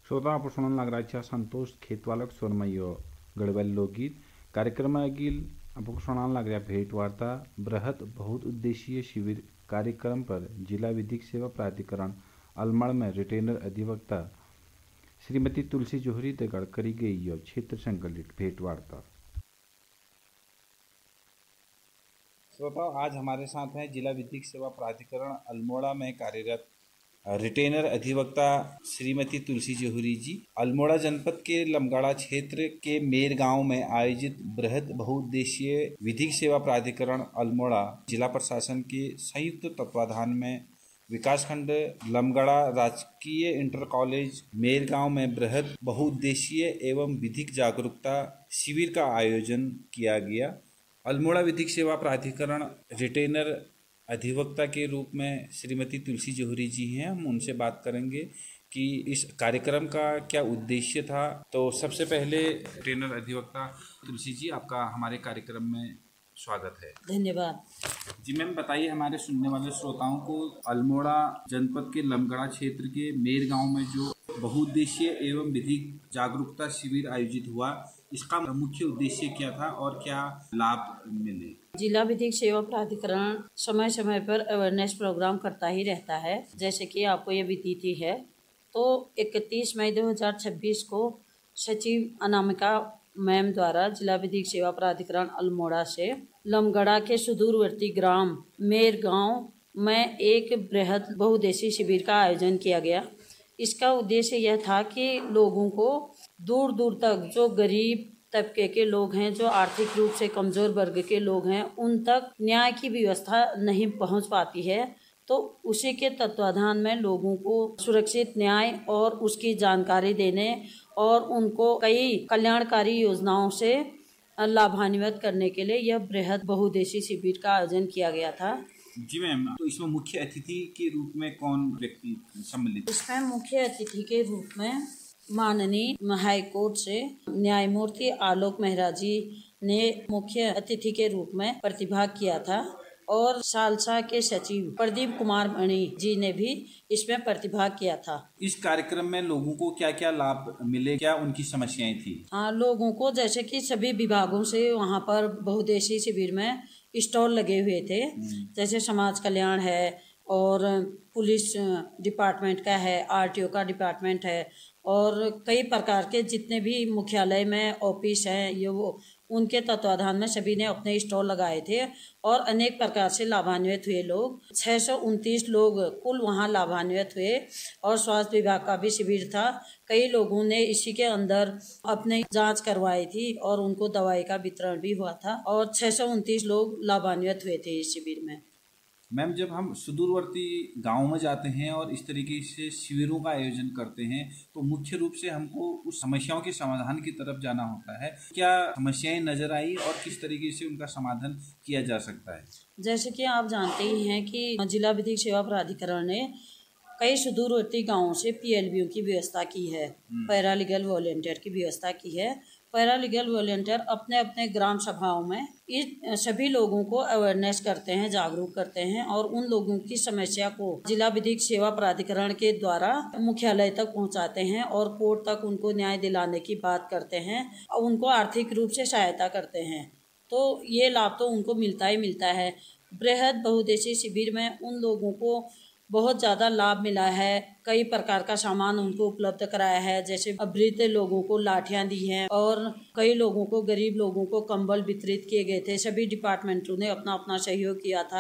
श्रोता आपण सुनायला लागराच्या संतोष खेतवालक सोनमयो गढ़वाली लोकगीत कार्यक्रम अगिल आपको सुनाने लग रहा भेंट वार्ता बृहद बहुउद्देशीय शिविर कार्यक्रम पर जिला विधिक सेवा प्राधिकरण अलमड़ में रिटेनर अधिवक्ता श्रीमती तुलसी जोहरी दगड़ करी गई क्षेत्र संकलित भेंट वार्ता। श्रोताओं, आज हमारे साथ हैं जिला विधिक सेवा प्राधिकरण अल्मोड़ा में कार्यरत रिटेनर अधिवक्ता श्रीमती तुलसी जोहरी जी। अल्मोड़ा जनपद के लमगड़ा क्षेत्र के मेर गांव में आयोजित बृहद बहुउद्देशीय विधिक सेवा प्राधिकरण अल्मोड़ा जिला प्रशासन के संयुक्त तत्वाधान में विकासखंड लमगड़ा राजकीय इंटर कॉलेज मेर गांव में बृहद बहुउद्देशीय एवं विधिक जागरूकता शिविर का आयोजन किया गया। अल्मोड़ा विधिक सेवा प्राधिकरण रिटेनर अधिवक्ता के रूप में श्रीमती तुलसी जोहरी जी हैं। हम उनसे बात करेंगे कि इस कार्यक्रम का क्या उद्देश्य था। तो सबसे पहले रिटेनर अधिवक्ता तुलसी जी, आपका हमारे कार्यक्रम में स्वागत है। धन्यवाद जी मैम, बताइए हमारे सुनने वाले श्रोताओं को अल्मोड़ा जनपद के लमगड़ा क्षेत्र के मेर गांव में जो बहुउद्देशीय एवं विधिक जागरूकता शिविर आयोजित हुआ, इसका मुख्य उद्देश्य क्या था और क्या लाभ मिले। जिला विधिक सेवा प्राधिकरण समय समय पर अवेयरनेस प्रोग्राम करता ही रहता है। जैसे कि आपको ये विदित है, तो 31 मई 2026 को सचिव अनामिका मैम द्वारा जिला विधिक सेवा प्राधिकरण अल्मोड़ा से लमगड़ा के सुदूरवर्ती ग्राम मेर गांव में एक बृहद बहुउद्देशीय शिविर का आयोजन किया गया। इसका उद्देश्य यह था कि लोगों को दूर दूर तक जो गरीब तबके के लोग हैं, जो आर्थिक रूप से कमज़ोर वर्ग के लोग हैं, उन तक न्याय की व्यवस्था नहीं पहुंच पाती है, तो उसी के तत्वाधान में लोगों को सुरक्षित न्याय और उसकी जानकारी देने और उनको कई कल्याणकारी योजनाओं से लाभान्वित करने के लिए यह बृहद बहुउद्देशीय शिविर का आयोजन किया गया था। जी मैम, तो इसमें मुख्य अतिथि के रूप में कौन व्यक्ति सम्मिलित? इसमें मुख्य अतिथि के रूप में माननीय हाईकोर्ट से न्यायमूर्ति आलोक मेहरा जी ने मुख्य अतिथि के रूप में प्रतिभाग किया था और सालसा के सचिव प्रदीप कुमार मणि जी ने भी इसमें प्रतिभाग किया था। इस कार्यक्रम में लोगों को क्या क्या लाभ मिले, क्या उनकी समस्याएं थी? हाँ, लोगों को जैसे कि सभी विभागों से वहाँ पर बहुउद्देशीय शिविर में स्टॉल लगे हुए थे। जैसे समाज कल्याण है और पुलिस डिपार्टमेंट का है, आरटीओ का डिपार्टमेंट है और कई प्रकार के जितने भी मुख्यालय में ऑफिस हैं, ये वो उनके तत्वाधान में सभी ने अपने स्टॉल लगाए थे और अनेक प्रकार से लाभान्वित हुए लोग 629 लोग कुल वहाँ लाभान्वित हुए। और स्वास्थ्य विभाग का भी शिविर था। कई लोगों ने इसी के अंदर अपने जांच करवाई थी और उनको दवाई का वितरण भी हुआ था और 629 लोग लाभान्वित हुए थे इस शिविर में। मैम, जब हम सुदूरवर्ती गांव में जाते हैं और इस तरीके से शिविरों का आयोजन करते हैं, तो मुख्य रूप से हमको उस समस्याओं के समाधान की तरफ जाना होता है। क्या समस्याएं नजर आई और किस तरीके से उनका समाधान किया जा सकता है? जैसे कि आप जानते ही हैं कि जिला विधिक सेवा प्राधिकरण ने कई सुदूरवर्ती गांवों से पीएलबीओ की व्यवस्था की है, पैरालीगल वॉलंटियर की व्यवस्था की है। पैरालीगल वॉलंटियर अपने अपने ग्राम सभाओं में इस सभी लोगों को अवेयरनेस करते हैं, जागरूक करते हैं और उन लोगों की समस्या को जिला विधिक सेवा प्राधिकरण के द्वारा मुख्यालय तक पहुंचाते हैं और कोर्ट तक उनको न्याय दिलाने की बात करते हैं और उनको आर्थिक रूप से सहायता करते हैं। तो ये लाभ तो उनको मिलता ही मिलता है। बृहद बहुउद्देशीय शिविर में उन लोगों को बहुत ज़्यादा लाभ मिला है। कई प्रकार का सामान उनको उपलब्ध कराया है, जैसे वृद्ध लोगों को लाठियां दी हैं और कई लोगों को, गरीब लोगों को कंबल वितरित किए गए थे। सभी डिपार्टमेंटों ने अपना अपना सहयोग किया था।